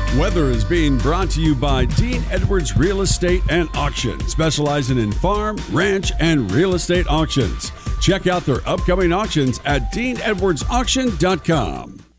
Weather is being brought to you by Dean Edwards Real Estate and Auction, specializing in farm, ranch, and real estate auctions. Check out their upcoming auctions at deanedwardsauction.com.